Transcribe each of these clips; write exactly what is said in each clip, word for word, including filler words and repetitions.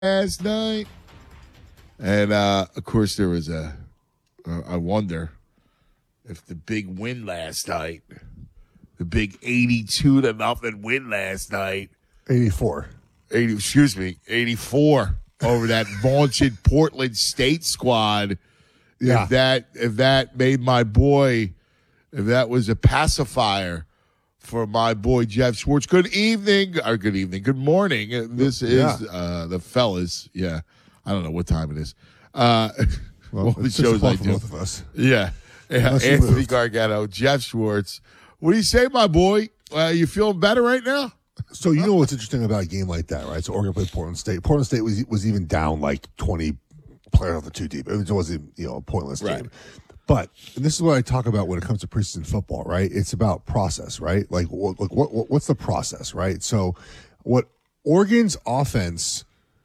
last night. And, uh, of course, there was a, uh, I wonder if the big win last night, the big eighty-two to nothing win last night. eighty-four. eighty, excuse me, eighty-four over that vaunted Portland State squad. Yeah. If that, if that made my boy, if that was a pacifier for my boy Jeff Schwartz. Good evening, or good evening, good morning. This is Yeah. uh, the fellas. Yeah, I don't know what time it is. Uh, Well, well, the it's six shows I o'clock for do. both of us. Yeah, yeah. Unless you Anthony moved. Gargano, Jeff Schwartz. What do you say, my boy? Uh, you feeling better right now? So you know what's interesting about a game like that, right? So Oregon played Portland State. Portland State was was even down like twenty players off the two deep. It wasn't, you know, a pointless Right. game. But and this is what I talk about when it comes to preseason football, right? It's about process, right? Like, what, like what, what what's the process, right? So, what Oregon's offense,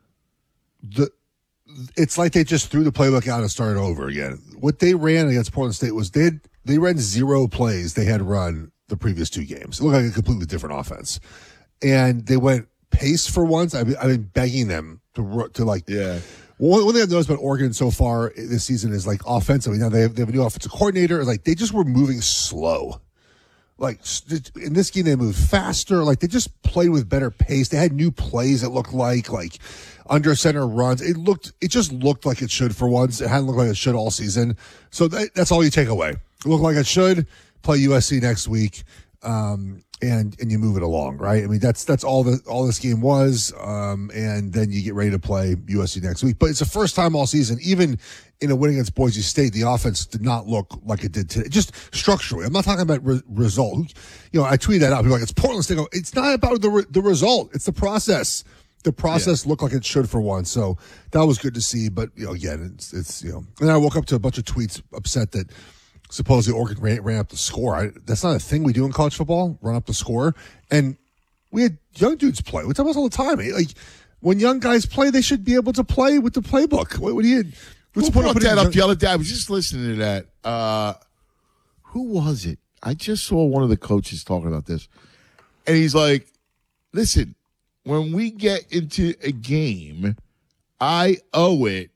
the it's like they just threw the playbook out and started over again. What they ran against Portland State was they had, they ran zero plays they had run the previous two games. It looked like a completely different offense, and they went pace for once. I've been, I've been begging them to to like Yeah. One, one thing I've noticed about Oregon so far this season is like offensively. Now they have, they have a new offensive coordinator. Like they just were moving slow. Like in this game, they moved faster. Like they just played with better pace. They had new plays. It looked like like under center runs. It looked. It just looked like it should for once. It hadn't looked like it should all season. So that, that's all you take away. It looked like it should. Play U S C next week. Um, and and you move it along, right? I mean, that's that's all the all this game was, um, and then you get ready to play U S C next week. But it's the first time all season, even in a win against Boise State, the offense did not look like it did today. Just structurally, I'm not talking about re- result. You know, I tweeted that out. People are like, it's Portland State. It's not about the re- the result. It's the process. The process yeah. looked like it should for once. So that was good to see. But you know, again, it's it's you know. And I woke up to a bunch of tweets upset that supposedly Oregon ran, ran up the score. I, that's not a thing we do in college football, run up the score. And we had young dudes play. We talk about this all the time. Like, when young guys play, they should be able to play with the playbook. What, what do you Who brought that up the other day? I was just listening to that. Uh, who was it? I just saw one of the coaches talking about this. And he's like, listen, when we get into a game, I owe it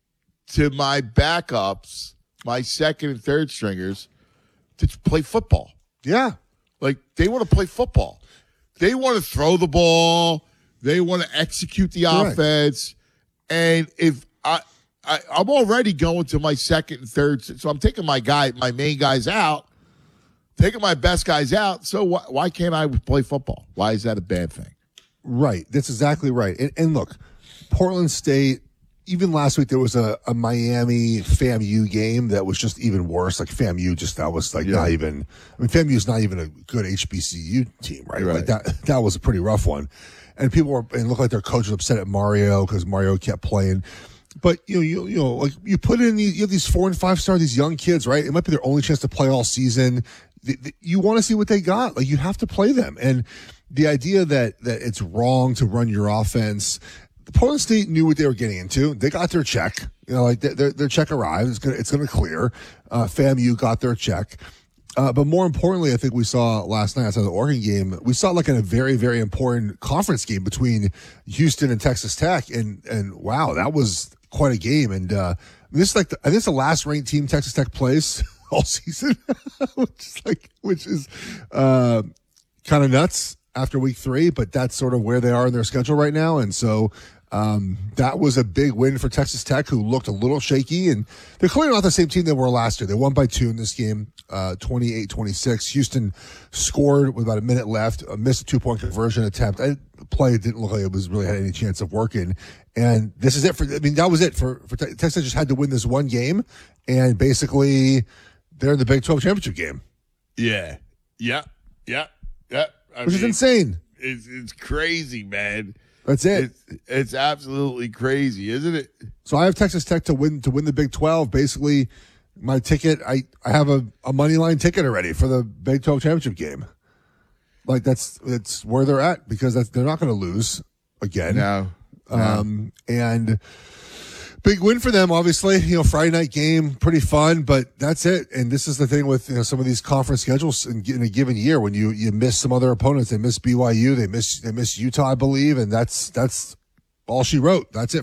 to my backups, my second and third stringers, to play football. Yeah. Like, they want to play football. They want to throw the ball. They want to execute the Correct. offense. And if I, I, I'm already going to my second and third, so I'm taking my guy, my main guys out, taking my best guys out. So why, why can't I play football? Why is that a bad thing? Right. That's exactly right. And, and look, Portland State, even last week, there was a, a Miami FAMU game that was just even worse. Like FAMU, just that was like yeah. not even. I mean, FAMU is not even a good H B C U team, right? right? Like that. That was a pretty rough one, and people were and it looked like their coach was upset at Mario because Mario kept playing. But you know, you you know, like you put in these, you have these four and five star, these young kids, right? It might be their only chance to play all season. The, the, you want to see what they got. Like you have to play them, and the idea that that it's wrong to run your offense. Portland State knew what they were getting into. They got their check. You know, like their their check arrived. It's gonna it's gonna clear. Uh, FAMU got their check. Uh, but more importantly, I think we saw last night outside the Oregon game, we saw like in a very very important conference game between Houston and Texas Tech, and and wow, that was quite a game. And uh, this is like the, I think it's the last ranked team Texas Tech plays all season, which is like which is uh, kind of nuts after week three. But that's sort of where they are in their schedule right now, and so. Um, that was a big win for Texas Tech, who looked a little shaky, and they're clearly not the same team they were last year. They won by two in this game, uh, twenty-eight twenty-six. Houston scored with about a minute left, uh, missed a two-point conversion attempt. I, the play didn't look like it was really had any chance of working. And this is it for, I mean, that was it for, for Te- Texas just had to win this one game, and basically they're in the Big twelve championship game. Yeah. Yeah. Yeah. Yeah. I Which mean, is insane. It's, it's crazy, man. That's it. It's, it's absolutely crazy, isn't it? So I have Texas Tech to win to win the Big twelve. Basically, my ticket, I, I have a, a money line ticket already for the Big twelve championship game. Like that's that's where they're at because that's, they're not going to lose again. No, no. Um, and big win for them, obviously. You know, Friday night game, pretty fun, but that's it. And this is the thing with you know some of these conference schedules in, in a given year when you you miss some other opponents. They miss B Y U, they miss they miss Utah, I believe, and that's that's all she wrote. That's it.